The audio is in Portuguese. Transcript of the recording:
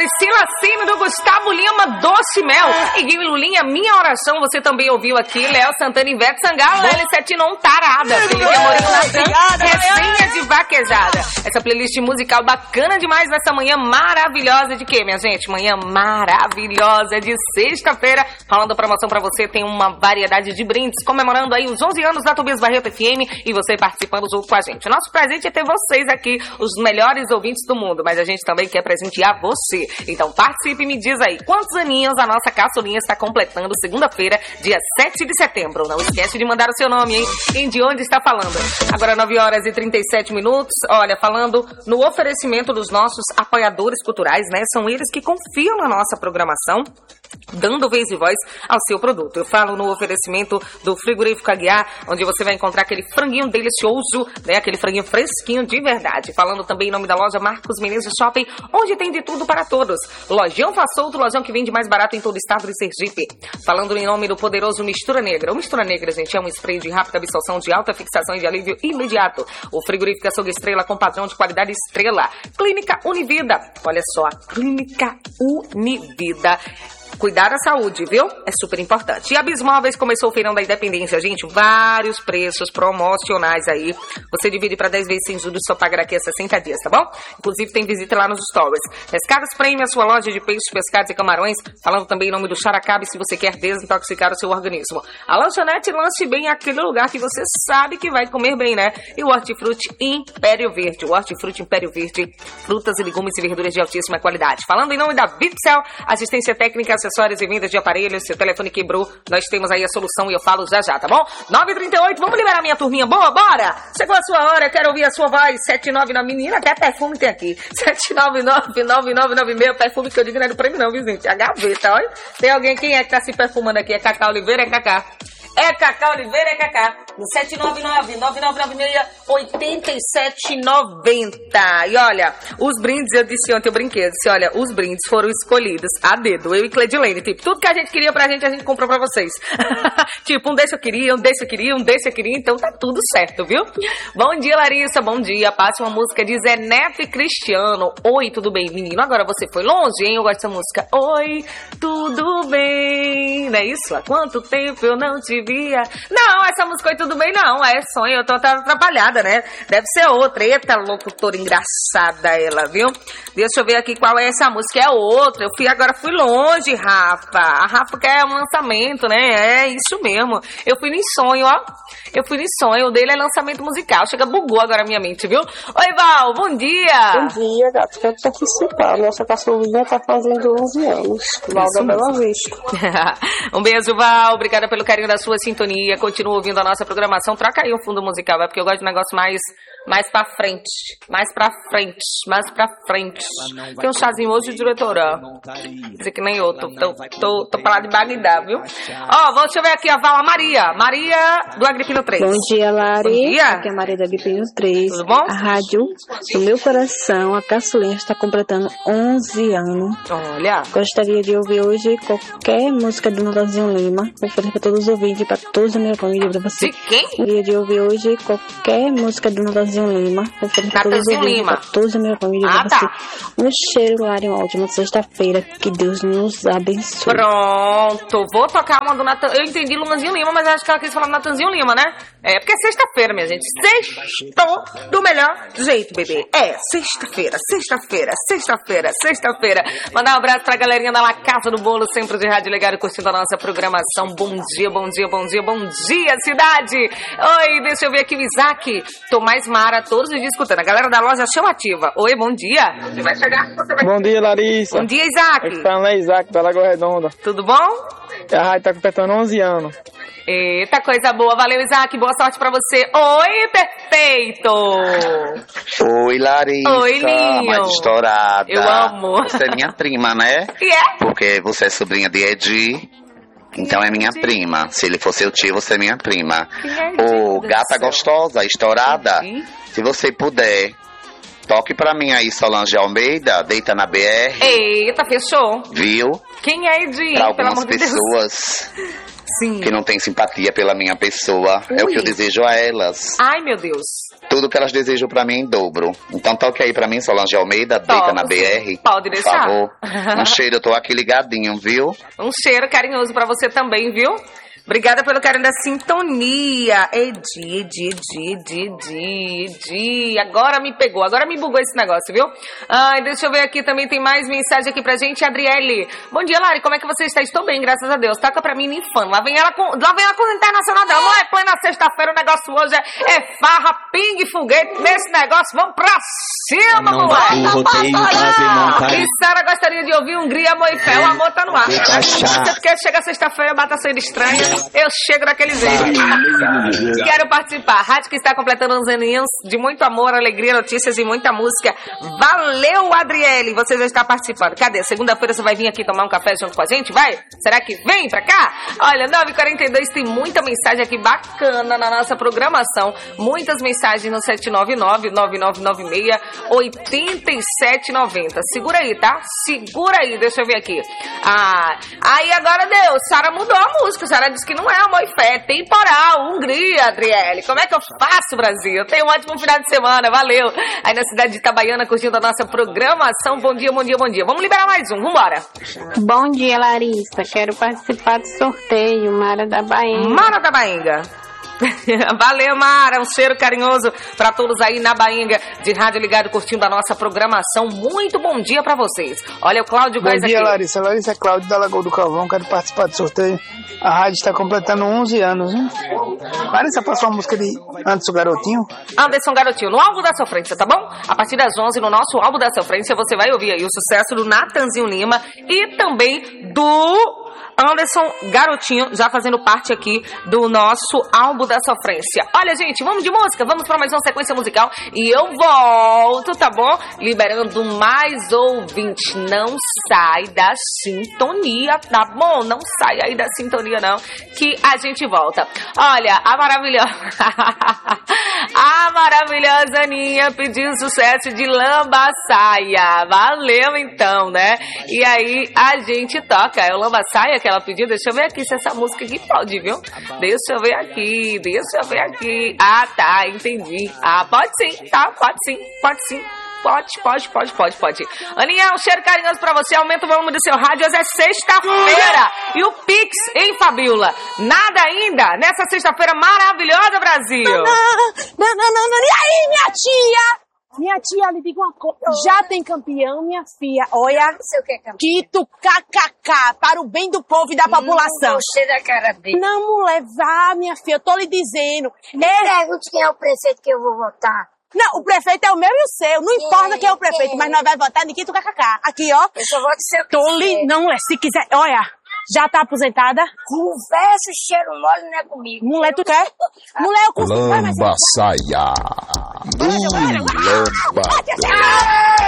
Priscila Cine, do Gustavo Lima, Doce Mel. E Guilherme Lulinha, Minha Oração, você também ouviu aqui. Léo Santana, Ivete Sangalo, L7 não tarada. Felipe Amorim Natan, resenha de vaquejada. Essa playlist musical bacana demais nessa manhã maravilhosa de quê, minha gente? Manhã maravilhosa de sexta-feira. Falando a promoção pra você, tem uma variedade de brindes, comemorando aí os 11 anos da Tobias Barreto FM e você participando junto com a gente. O nosso presente é ter vocês aqui, os melhores ouvintes do mundo, mas a gente também quer presentear você. Então participe e me diz aí, quantos aninhos a nossa caçulinha está completando segunda-feira, dia 7 de setembro. Não esquece de mandar o seu nome, hein? E de onde está falando. Agora 9 horas e 37 minutos. Olha, falando no oferecimento dos nossos apoiadores culturais, né? São eles que confiam na nossa programação, dando vez e voz ao seu produto. Eu falo no oferecimento do Frigorífico Aguiar, onde você vai encontrar aquele franguinho delicioso, né? Aquele franguinho fresquinho de verdade. Falando também em nome da loja Marcos Menezes Shopping, onde tem de tudo para todos. Lojão Faz Solto, lojão que vende mais barato em todo o estado de Sergipe. Falando em nome do poderoso Mistura Negra. O Mistura Negra, gente, é um spray de rápida absorção, de alta fixação e de alívio imediato. O Frigorífico Açougue Estrela com padrão de qualidade Estrela. Clínica Univida. Olha só, a Clínica Univida. Cuidar da saúde, viu? É super importante. E a Bismóveis começou o Feirão da Independência, gente. Vários preços promocionais aí. Você divide para 10 vezes sem juros, só paga daqui a 60 dias, tá bom? Inclusive tem visita lá nos stories. Pescados Prêmio, a sua loja de peixes, pescados e camarões. Falando também em nome do Characabe, se você quer desintoxicar o seu organismo. A lanchonete Lanche Bem é aquele lugar que você sabe que vai comer bem, né? E o Hortifruti Império Verde. O Hortifruti Império Verde, frutas e legumes e verduras de altíssima qualidade. Falando em nome da Vipcel, assistência técnica, acessórios e vendas de aparelhos. Seu telefone quebrou, nós temos aí a solução e eu falo já já, tá bom? 9h38, vamos liberar minha turminha boa, bora! Chegou a sua hora, quero ouvir a sua voz. 799, menina, até perfume tem aqui. 799-9996, perfume que eu digo não é do prêmio não, viu, gente? A gaveta, olha. Tem alguém, quem é que tá se perfumando aqui? É Cacá Oliveira, é Cacá? É Cacá Oliveira, é Cacá. No 799-9996-8790. E olha, os brindes, eu disse ontem, eu brinquei, eu disse, olha, os brindes foram escolhidos a dedo, eu e Cledilene. Tipo, tudo que a gente queria pra gente, a gente comprou pra vocês. Tipo, um desse eu queria, um desse eu queria, um desse eu queria, então tá tudo certo, viu? Bom dia, Larissa, bom dia. Passe uma música de Zé Neto e Cristiano. Oi, tudo bem, menino? Agora você foi longe, hein? Eu gosto dessa música. Oi, tudo bem? Não é isso? Há quanto tempo eu não te via? Não, essa música Oi, tudo bem, não. É sonho, eu tô atrapalhada, né? Deve ser outra. Eita, locutora engraçada ela, viu? Deixa eu ver aqui qual é essa música. É outra. Agora fui longe, Rafa. A Rafa quer um lançamento, né? É isso mesmo. Eu fui em sonho, ó. Eu fui em sonho. O dele é lançamento musical. Chega, bugou agora a minha mente, viu? Oi, Val, bom dia. Bom dia, gato. Quero participar. Nossa caçulinha tá fazendo 11 anos. Val da Bela Vista. Um beijo, Val. Obrigada pelo carinho da sua sintonia. Continua ouvindo a nossa programação. Troca aí um fundo musical, vai, porque eu gosto de um negócio mais pra frente. Mais pra frente. Tem um chazinho hoje, diretora. Dizer que nem eu. Tô pra lá de Bagdá, viu? Ó, deixa eu ver aqui a Val, Maria do Agripino 3. Bom dia, Lari. Bom dia. Aqui é a Maria do Agripino 3. Tudo bom? A rádio do meu coração, a caçulinha, está completando 11 anos. Olha. Gostaria de ouvir hoje qualquer música do Natanzinho Lima. Vou fazer para todos os ouvintes, para todos a minha família, para você. De quem? Gostaria de ouvir hoje qualquer música do Natanzinho Lima. Vou fazer para todos os ouvintes, para todos a minha família, para você. Um cheiro, Lari, uma ótima sexta-feira. Que Deus nos abençoe. Pronto, vou tocar uma do Natanzinho. Eu entendi Lumanzinho Lima, mas acho que ela quis falar do Natanzinho Lima, né? É, porque é sexta-feira, minha gente. Sextou do melhor jeito, bebê. É, sexta-feira. Mandar um abraço pra galerinha da La Casa do Bolo, sempre de rádio ligado, curtindo a nossa programação. Bom dia, cidade. Oi, deixa eu ver aqui o Isaac. Tomás Mara, todos os dias escutando. A galera da loja Chamativa. Oi, bom dia. Você vai chegar? Bom dia, Larissa. Bom dia, Isaac. Aqui falando é Isaac, da Lagoa Redonda. Tudo bom? A rádio tá completando 11 anos. Eita, coisa boa. Valeu, Isaac. Boa sorte pra você. Oi, perfeito. Oi, Larissa. Oi, Ninho. Mais estourada. Eu amo. Você é minha prima, né? E é? Porque você é sobrinha de Edi. Então é minha prima. Se ele for seu tio, você é minha prima. Ô, gata gostosa, estourada. Se você puder, toque pra mim aí, Solange Almeida, Deita na BR. Eita, fechou. Viu? Quem é Edi? Pra Pelo algumas amor de Deus. pessoas. Sim. que não têm simpatia pela minha pessoa. É o que eu desejo a elas. Ai, meu Deus. Tudo que elas desejam pra mim em dobro. Então toque aí pra mim, Solange Almeida, Deita na BR. Pode deixar. Por favor. Um cheiro, eu tô aqui ligadinho, viu? Um cheiro carinhoso pra você também, viu? Obrigada pelo carinho da sintonia. Edi. Agora me pegou, agora me bugou esse negócio, viu? Ai, deixa eu ver aqui, também tem mais mensagem aqui pra gente. Adriele. Bom dia, Lari, como é que você está? Estou bem, graças a Deus. Toca pra mim, Ninfan. Lá vem ela com o Internacional dela. Não é plena sexta-feira, o negócio hoje é farra, pingue, foguete nesse negócio. Vamos pra cima, moleque. E Sara gostaria de ouvir Hungria, Amor e Fé. O amor tá no ar. Você quer chegar sexta-feira, bata sendo estranha. Eu chego daquele jeito. Quero participar. Rádio que está completando 11 aninhos de muito amor, alegria, notícias e muita música. Valeu, Adriele. Você já está participando. Cadê? Segunda-feira você vai vir aqui tomar um café junto com a gente? Vai? Será que vem pra cá? Olha, 9h42 tem muita mensagem aqui bacana na nossa programação. Muitas mensagens no 799-9996-8790. Segura aí, tá? Segura aí. Deixa eu ver aqui. Aí agora deu. Sara mudou a música. Sara disse que não é Amor e Fé, é temporal. Hungria, Adriele. Como é que eu faço, Brasil? Tenha um ótimo final de semana, valeu. Aí na cidade de Itabaiana, curtindo a nossa programação. Bom dia. Vamos liberar mais um, vambora. Bom dia, Larissa. Quero participar do sorteio, Mara da Baenga. Mara da Baenga. Valeu, Mara, um cheiro carinhoso pra todos aí na Baenga de rádio ligado, curtindo a nossa programação. Muito bom dia pra vocês. Olha o Cláudio Góes aqui. Bom dia, Larissa. Larissa é Cláudio da Lagoa do Calvão. Quero participar do sorteio. A rádio está completando 11 anos, hein? Larissa, passou uma música de Anderson Garotinho? Anderson Garotinho, no álbum da sofrência, tá bom? A partir das 11, no nosso álbum da sofrência, você vai ouvir aí o sucesso do Natanzinho Lima e também do Anderson Garotinho, já fazendo parte aqui do nosso álbum da sofrência. Olha, gente, vamos de música, vamos para mais uma sequência musical e eu volto, tá bom? Liberando mais ouvintes. Não sai da sintonia, tá bom? Não sai aí da sintonia, não, que a gente volta. Olha, a maravilhosa Aninha pediu sucesso de Lambaçaia. Valeu, então, né? E aí a gente toca. É o Lambaçaia que ela pediu. Deixa eu ver aqui se essa música aqui pode, viu? Deixa eu ver aqui. Ah, tá, entendi. Ah, pode sim, tá? Pode sim. Pode. Aninha, um cheiro carinhoso pra você. Aumenta o volume do seu rádio. Hoje é sexta-feira. E o Pix, hein, Fabiola? Nada ainda? Nessa sexta-feira maravilhosa, Brasil. Não. E aí, minha tia? Minha tia, lhe diga uma coisa. Já tem campeão, minha filha. Olha, não sei o que é campeão. Quito KKK, para o bem do povo e da população. Gostei da cara dele. Não, mulher, vá, minha filha. Eu tô lhe dizendo. Pergunte quem é o prefeito que eu vou votar. Não, o prefeito é o meu e o seu. Não importa quem é o prefeito, mas nós vamos votar em Quito KKK. Aqui, ó. Eu só voto se eu quiser. Não, mulher, se quiser. Olha, já tá aposentada? Conversa, cheiro mole não é comigo. Mulher, tu quer? Mulher, eu consigo. Lambaçaia.